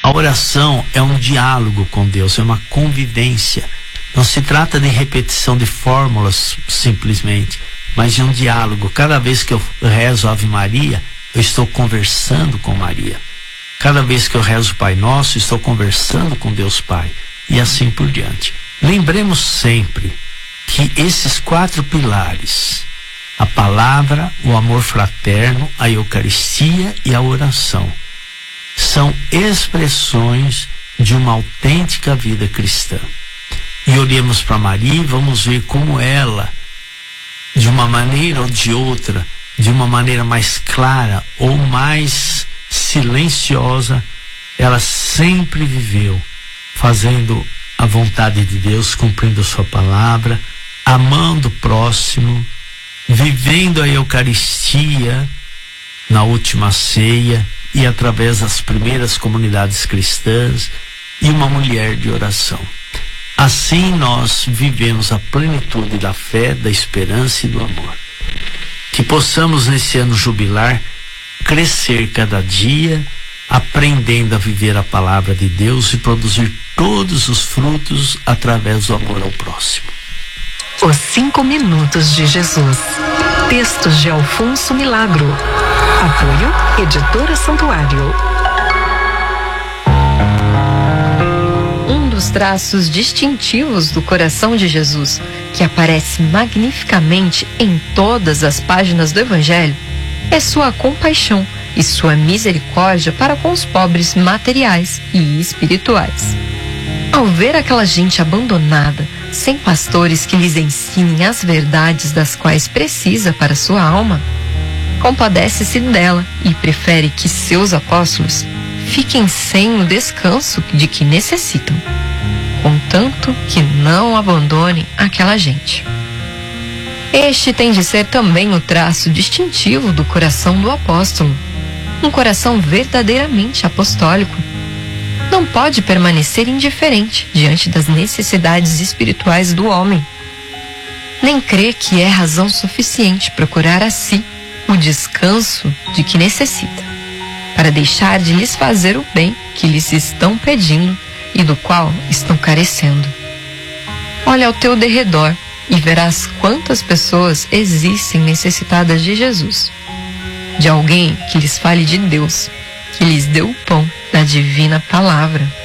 A oração é um diálogo com Deus, é uma convivência. Não se trata de repetição de fórmulas simplesmente, mas de um diálogo. Cada vez que eu rezo Ave Maria, eu estou conversando com Maria. Cada vez que eu rezo Pai Nosso, estou conversando com Deus Pai. E assim por diante. Lembremos sempre que esses 4 pilares, a palavra, o amor fraterno, a Eucaristia e a oração, são expressões de uma autêntica vida cristã. E olhemos para Maria e vamos ver como ela, de uma maneira ou de outra, de uma maneira mais clara ou mais silenciosa, ela sempre viveu fazendo a vontade de Deus, cumprindo a sua palavra, amando o próximo, vivendo a Eucaristia na última ceia e através das primeiras comunidades cristãs, e uma mulher de oração. Assim nós vivemos a plenitude da fé, da esperança e do amor. Que possamos nesse ano jubilar crescer cada dia, aprendendo a viver a palavra de Deus e produzir todos os frutos através do amor ao próximo. Os 5 minutos de Jesus. Textos de Alfonso Milagro. Apoio Editora Santuário. Um dos traços distintivos do coração de Jesus, que aparece magnificamente em todas as páginas do Evangelho, é sua compaixão e sua misericórdia para com os pobres materiais e espirituais. Ao ver aquela gente abandonada, sem pastores que lhes ensinem as verdades das quais precisa para sua alma, compadece-se dela e prefere que seus apóstolos fiquem sem o descanso de que necessitam, contanto que não abandonem aquela gente. Este tem de ser também o traço distintivo do coração do apóstolo, um coração verdadeiramente apostólico. Não pode permanecer indiferente diante das necessidades espirituais do homem, nem crê que é razão suficiente procurar a si o descanso de que necessita, para deixar de lhes fazer o bem que lhes estão pedindo e do qual estão carecendo. Olha ao teu derredor e verás quantas pessoas existem necessitadas de Jesus, de alguém que lhes fale de Deus, que lhes deu o pão da divina palavra.